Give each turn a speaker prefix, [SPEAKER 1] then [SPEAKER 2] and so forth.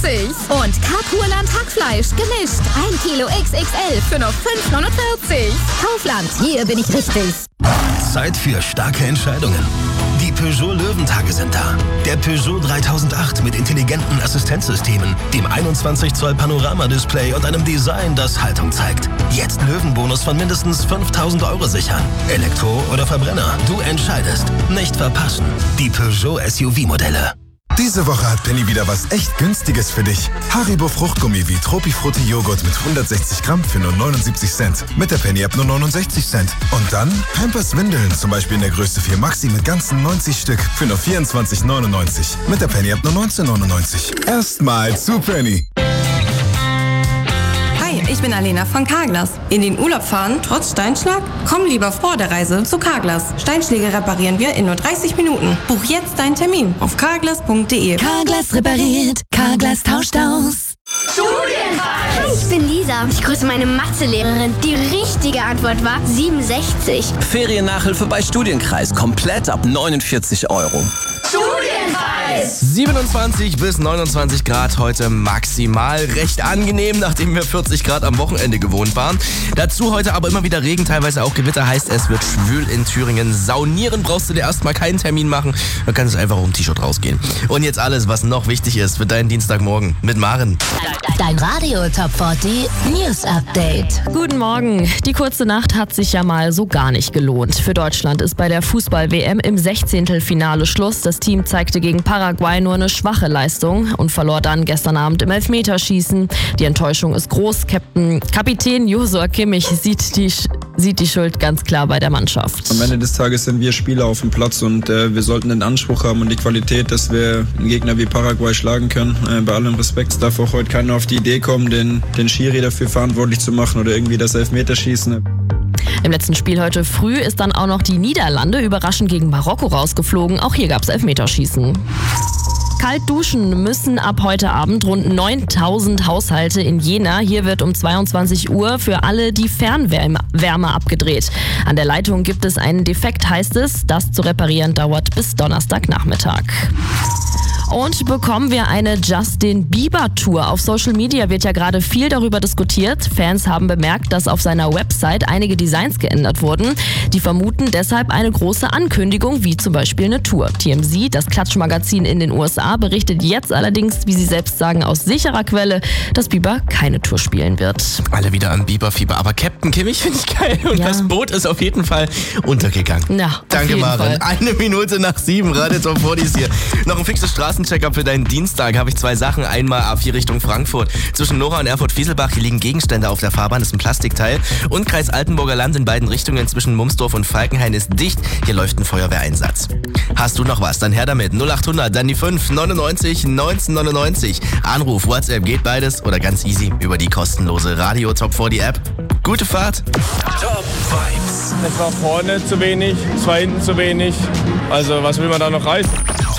[SPEAKER 1] Und Carpurland Hackfleisch gemischt. 1 Kilo XXL für nur 5,49. Kaufland, hier bin ich richtig.
[SPEAKER 2] Zeit für starke Entscheidungen. Die Peugeot Löwentage sind da. Der Peugeot 3008 mit intelligenten Assistenzsystemen, dem 21 Zoll Panoramadisplay und einem Design, das Haltung zeigt. Jetzt Löwenbonus von mindestens 5.000 € sichern. Elektro oder Verbrenner, du entscheidest. Nicht verpassen. Die Peugeot SUV-Modelle.
[SPEAKER 3] Diese Woche hat Penny wieder was echt Günstiges für dich. Haribo Fruchtgummi wie Tropifrutti Joghurt mit 160 Gramm für nur 79 Cent. Mit der Penny-App nur 69 Cent. Und dann Pampers Windeln, zum Beispiel in der Größe 4 Maxi mit ganzen 90 Stück für nur 24,99. Mit der Penny-App nur 19,99. Erstmal zu Penny.
[SPEAKER 4] Hi, ich bin Alena von Carglass. In den Urlaub fahren trotz Steinschlag? Komm lieber vor der Reise zu Carglass. Steinschläge reparieren wir in nur 30 Minuten. Buch jetzt deinen Termin auf carglass.de.
[SPEAKER 1] Carglass repariert, Carglass tauscht aus.
[SPEAKER 5] Studienreif! Ich bin Lisa. Ich grüße meine Mathelehrerin. Die richtige Antwort war 67.
[SPEAKER 6] Feriennachhilfe bei Studienkreis. Komplett ab 49 €.
[SPEAKER 7] 27 bis 29 Grad heute maximal. Recht angenehm, nachdem wir 40 Grad am Wochenende gewohnt waren. Dazu heute aber immer wieder Regen, teilweise auch Gewitter. Heißt, es wird schwül in Thüringen. Saunieren brauchst du dir erstmal keinen Termin machen. Du kannst einfach um T-Shirt rausgehen. Und jetzt alles, was noch wichtig ist für deinen Dienstagmorgen mit Maren.
[SPEAKER 1] Dein Radio Top 40 News Update.
[SPEAKER 8] Guten Morgen. Die kurze Nacht hat sich ja mal so gar nicht gelohnt. Für Deutschland ist bei der Fußball-WM im 16. Schluss. Das Team zeigte gegen Paraguay nur eine schwache Leistung und verlor dann gestern Abend im Elfmeterschießen. Die Enttäuschung ist groß. Kapitän Joshua Kimmich sieht die Schuld ganz klar bei der Mannschaft.
[SPEAKER 9] Am Ende des Tages sind wir Spieler auf dem Platz und wir sollten den Anspruch haben und die Qualität, dass wir einen Gegner wie Paraguay schlagen können. Bei allem Respekt, es darf auch heute keiner auf die Idee kommen, den Schiri dafür verantwortlich zu machen oder irgendwie das Elfmeterschießen.
[SPEAKER 8] Im letzten Spiel heute früh ist dann auch noch die Niederlande überraschend gegen Marokko rausgeflogen. Auch hier gab es Elfmeterschießen. Kalt duschen müssen ab heute Abend rund 9.000 Haushalte in Jena. Hier wird um 22 Uhr für alle die Fernwärme abgedreht. An der Leitung gibt es einen Defekt, heißt es. Das zu reparieren dauert bis Donnerstagnachmittag. Und bekommen wir eine Justin Bieber-Tour. Auf Social Media wird ja gerade viel darüber diskutiert. Fans haben bemerkt, dass auf seiner Website einige Designs geändert wurden. Die vermuten deshalb eine große Ankündigung, wie zum Beispiel eine Tour. TMZ, das Klatschmagazin in den USA, berichtet jetzt allerdings, wie sie selbst sagen, aus sicherer Quelle, dass Bieber keine Tour spielen wird.
[SPEAKER 7] Alle wieder an Bieber-Fieber. Aber Captain Kimmich finde ich geil. Und
[SPEAKER 8] Ja.
[SPEAKER 7] das Boot ist auf jeden Fall untergegangen.
[SPEAKER 8] Ja, auf
[SPEAKER 7] Danke,
[SPEAKER 8] jeden
[SPEAKER 7] Maren.
[SPEAKER 8] Fall.
[SPEAKER 7] 7:01 Radio Top 40 ist hier. Noch ein fixes Straßencheck-up für deinen Dienstag. Habe ich 2 Sachen. Einmal A4 Richtung Frankfurt. Zwischen Nora und Erfurt-Fieselbach. Hier liegen Gegenstände auf der Fahrbahn. Das ist ein Plastikteil. Und Kreis Altenburger Land in beiden Richtungen zwischen Mumsdorf und Falkenhain ist dicht. Hier läuft ein Feuerwehreinsatz. Hast du noch was? Dann her damit. 0800, dann die 5 99 1999. Anruf, WhatsApp, geht beides oder ganz easy über die kostenlose Radio Top 40 App. Gute Fahrt.
[SPEAKER 2] Top Vibes.
[SPEAKER 10] Es war vorne zu wenig, es war hinten zu wenig. Also was will man da noch reißen?